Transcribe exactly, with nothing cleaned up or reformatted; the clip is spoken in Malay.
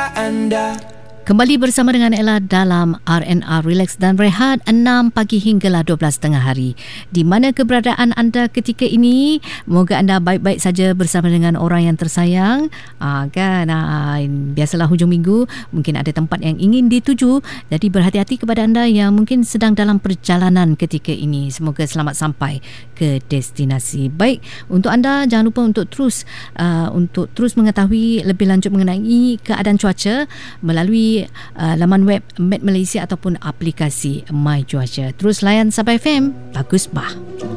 anda. Kembali bersama dengan Ella dalam R and R Relax dan Rehat enam pagi hinggalah dua belas tengah hari. Di mana keberadaan anda ketika ini? Moga anda baik-baik saja bersama dengan orang yang tersayang. Aa, kan aa, biasalah hujung minggu mungkin ada tempat yang ingin dituju. Jadi berhati-hati kepada anda yang mungkin sedang dalam perjalanan ketika ini. Semoga selamat sampai ke destinasi. Baik, untuk anda jangan lupa untuk terus uh, untuk terus mengetahui lebih lanjut mengenai keadaan cuaca melalui Uh, laman web Met Malaysia ataupun aplikasi My Cuaca. Terus layan Sabah F M. Bagus bah.